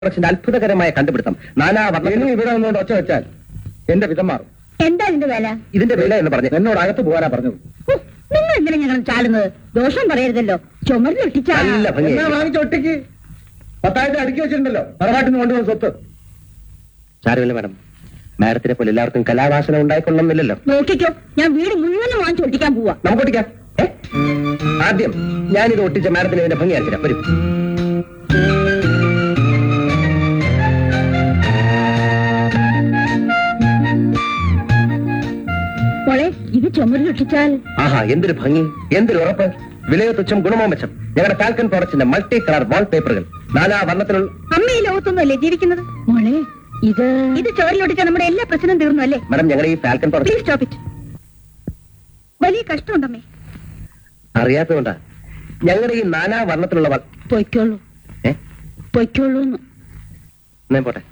അത്ഭുതകരമായ കണ്ടുപിടുത്തം നാനാവർണ്ണ ഇവിടെ നിന്നുകൊണ്ട് ഒച്ച വെച്ചാൽ എന്റെ വിധം മാറും. എന്താ ഇതിന്റെ വില? ഇതിന്റെ വില എന്ന് പറഞ്ഞു എന്നോട് അകത്ത് പോകാനാ പറഞ്ഞത്. നിങ്ങൾ എന്തിനാ ഞങ്ങൾ ചാടുന്നത്? ദോഷം പറയരുതല്ലോ. ചുമരിലൊട്ടിച്ചാ വാങ്ങിച്ചൊട്ടിക്ക് 10,000 അടുക്കി വെച്ചിട്ടുണ്ടല്ലോ തറവാട്ടിൽ നിന്ന് കൊണ്ടുവന്ന സ്വത്ത്. സാരമില്ല മാഡം, മാഡത്തിനെ പോലെ എല്ലാവർക്കും കലാവാസന ഉണ്ടായിക്കൊള്ളുന്നില്ലല്ലോ. നോക്കിക്കോ, ഞാൻ വീട് മുഴുവനും വാങ്ങിച്ച് ഒട്ടിക്കാൻ പോവാ. നമുക്ക് ഒട്ടിക്കാം. ആദ്യം ഞാനിത് ഒട്ടിച്ച മാഡത്തിന് ഇതിന്റെ ഭംഗി അയച്ചിരാം. വരും. മോളെ, ഇത് ചുമരിലൊട്ടിച്ചാൽ ആഹാ, എന്തൊരു ഭംഗി, എന്തൊരു ഉറപ്പ്. വിലയോ തുച്ഛം, ഗുണമോ മെച്ചം. ഞങ്ങളുടെ ഫാൽക്കൺ പ്രോഡക്ട്സിന്റെ മൾട്ടി കളർ വാൾ പേപ്പറുകൾ നാനാ വർണ്ണത്തിലുള്ള. അമ്മ ഈ ലോകത്തൊന്നുമല്ലേ ജീവിക്കുന്നത്? മോളെ, ഇത് ചുവരിലൊട്ടിച്ചാൽ നമ്മുടെ എല്ലാ പ്രശ്നവും തീർന്നു അല്ലേ? മാഡം, ഞങ്ങളുടെ ഈ falcon product please stop it. വലിയ കഷ്ടമുണ്ടമ്മേ. അറിയാത്തതുകൊണ്ടാ ഞങ്ങളുടെ ഈ നാനാ വർണ്ണത്തിലുള്ള പൊയ്ക്കോളൂ, പൊയ്ക്കോളൂ. പോട്ടെ.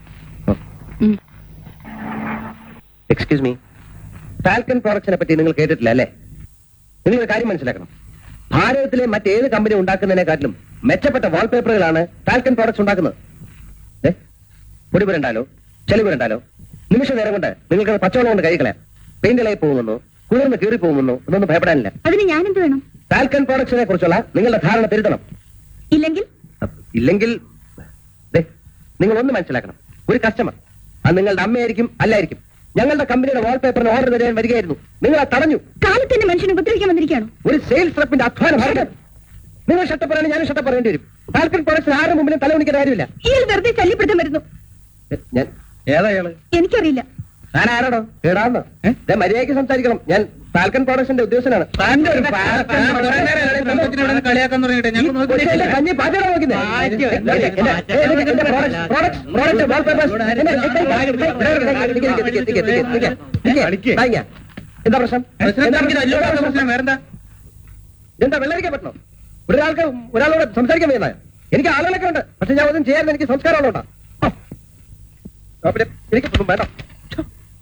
എക്സ്ക്യൂസ് മീ, ഫാൽക്കൺ പ്രോഡക്ട്സിനെ പറ്റി നിങ്ങൾ കേട്ടിട്ടില്ല അല്ലേ? നിങ്ങൾ കാര്യം മനസ്സിലാക്കണം. ഭാരതത്തിലെ മറ്റേത് കമ്പനി ഉണ്ടാക്കുന്നതിനെക്കാട്ടിലും മെച്ചപ്പെട്ട വാൾപേപ്പറുകളാണ് ഫാൽക്കൺ പ്രോഡക്ട്സ് ഉണ്ടാക്കുന്നത്. പൊടി പുരണ്ടാലോ ചെളി പുരണ്ടാലോ നിമിഷ നേരം കൊണ്ട് നിങ്ങൾക്ക് പച്ചവെള്ളം കൊണ്ട് കഴിക്കളയാം. പെയിന്റിലായി പോകുമെന്നോ കുളിർന്ന് കീറി പോകുമെന്നോ ഇതൊന്നും ഭയപ്പെടാനില്ല. അതിന് ഞാനെന്ത് വേണം? ഫാൽക്കൺ പ്രോഡക്ട്സിനെ കുറിച്ചുള്ള നിങ്ങളുടെ ധാരണ തിരുത്തണം. ഇല്ലെങ്കിൽ നിങ്ങൾ ഒന്ന് മനസ്സിലാക്കണം. ഒരു കസ്റ്റമർ, അത് നിങ്ങളുടെ അമ്മയായിരിക്കും അല്ലായിരിക്കും, ഞങ്ങളുടെ കമ്പനിയുടെ വാൾപേപ്പറിന് ഓർഡർ തരാൻ വരികയായിരുന്നു. നിങ്ങൾ തടഞ്ഞു. കാലത്തിന്റെ മനുഷ്യനെ ഉപദ്രവിക്കാൻ വന്നിരിക്കുകയാണ്. ഒരു സെയിൽസ് റെപ്പിന്റെ അധ്വാന ഭാഗം. നിങ്ങൾ ഷട്ടപ്പറയാണ്, ഞാനും ഷട്ടപ്പറയേണ്ടി വരും. ഫാൽക്കൺ പ്രോഡക്ട്സ് ആരുടെ മുമ്പിലും തലവണിക്കുന്ന കാര്യമില്ല. ഇയാൾ വെറുതെ ശല്യപ്പെടുത്താൻ വരുന്നു. ഞാൻ ഏതായാള് എനിക്കറിയില്ല. ഞാൻ ആരാടോ? ഏടാന്നോ? മര്യാദയ്ക്ക് സംസാരിക്കണം. ഞാൻ ഫാൽക്കൺ പ്രോഡക്ട്സിന്റെ ഉദ്യോഗസ്ഥനാണ്. കഞ്ഞി പാചകം എന്താ പ്രശ്നം? എന്താ വെള്ളരിക്കാൻ പറ്റണോ? ഒരാളോട് സംസാരിക്കാൻ വേണ്ട. എനിക്ക് ആളുകളൊക്കെ ഉണ്ട്, പക്ഷെ ഞാൻ ഒന്നും ചെയ്യാൻ എനിക്ക് സംസ്കാരമുള്ളതാ. എനിക്കൊന്നും വേണ്ട.